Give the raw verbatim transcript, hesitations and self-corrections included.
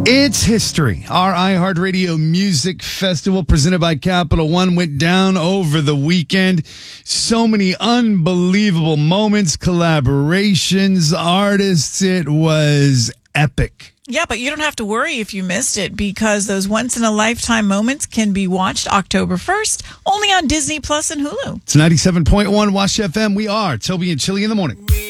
It's history. Our iHeartRadio Music Festival presented by Capital One went down over the weekend. So many unbelievable moments, collaborations, artists. It was epic. Yeah, but you don't have to worry if you missed it because those once-in-a-lifetime moments can be watched October first only on Disney Plus and Hulu. It's ninety-seven point one Wash F M. We are Toby and Chili in the morning.